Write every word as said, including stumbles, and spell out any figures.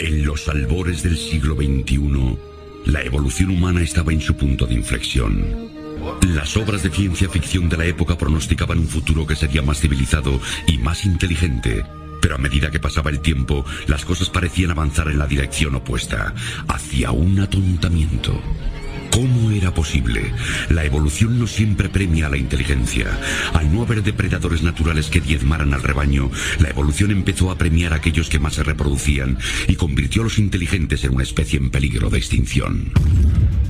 En los albores del siglo veintiuno, la evolución humana estaba en su punto de inflexión. Las obras de ciencia ficción de la época pronosticaban un futuro que sería más civilizado y más inteligente, pero a medida que pasaba el tiempo, las cosas parecían avanzar en la dirección opuesta, hacia un atontamiento. ¿Cómo era posible? La evolución no siempre premia a la inteligencia. Al no haber depredadores naturales que diezmaran al rebaño, la evolución empezó a premiar a aquellos que más se reproducían y convirtió a los inteligentes en una especie en peligro de extinción.